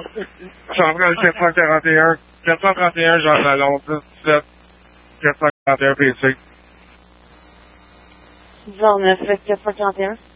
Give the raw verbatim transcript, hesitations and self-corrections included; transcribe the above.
Centrale quatre cent quarante et un, quatre cent trente et un, Jean Talon, dix-sept, quatre cent quarante et un P C. vingt-neuf, quatre cent quarante et un.